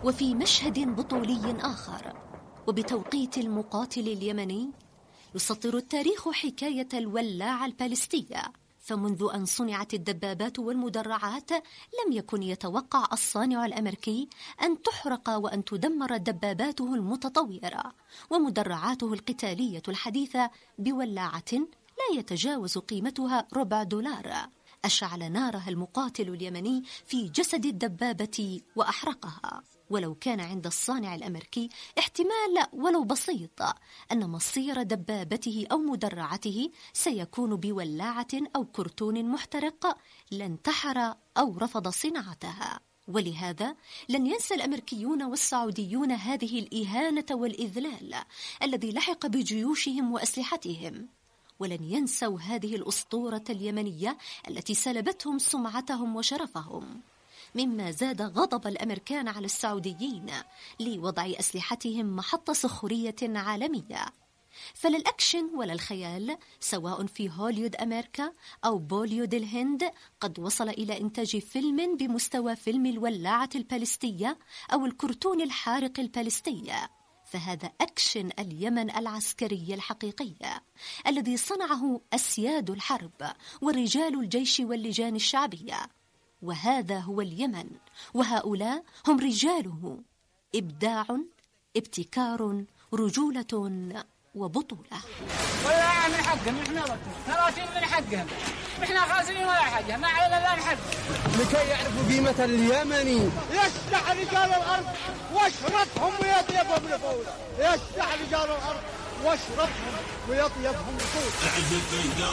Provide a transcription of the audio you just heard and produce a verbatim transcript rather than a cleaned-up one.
وفي مشهد بطولي آخر وبتوقيت المقاتل اليمني، يسطر التاريخ حكاية الولاعة البالستية. فمنذ أن صنعت الدبابات والمدرعات لم يكن يتوقع الصانع الأمريكي أن تحرق وأن تدمر دباباته المتطورة ومدرعاته القتالية الحديثة بولاعة لا يتجاوز قيمتها ربع دولار. أشعل نارها المقاتل اليمني في جسد الدبابة وأحرقها. ولو كان عند الصانع الأمريكي احتمال ولو بسيط أن مصير دبابته أو مدرعته سيكون بولاعة أو كرتون محترق، لانتحر أو رفض صناعتها. ولهذا لن ينسى الأمريكيون والسعوديون هذه الإهانة والإذلال الذي لحق بجيوشهم وأسلحتهم، ولن ينسوا هذه الأسطورة اليمنية التي سلبتهم سمعتهم وشرفهم، مما زاد غضب الأمريكان على السعوديين لوضع أسلحتهم محط سخرية عالمية. فلا الأكشن ولا الخيال سواء في هوليود أمريكا أو بوليود الهند قد وصل إلى إنتاج فيلم بمستوى فيلم الولاعة البالستية أو الكرتون الحارق البالستية. فهذا أكشن اليمن العسكري الحقيقي الذي صنعه أسياد الحرب ورجال الجيش واللجان الشعبية. وهذا هو اليمن، وهؤلاء هم رجاله. إبداع، ابتكار، رجولة وبطولة. ولا من حقهم احنا ثلاثين من حقهم، احنا خاسرين ولا حاجه، ما علينا الا الحق. لكي يعرفوا قيمة اليمني يشتح رجال الارض واشربهم ويطيبهم لفوز. يشتح رجال الارض واشربهم ويطيبهم لفوز.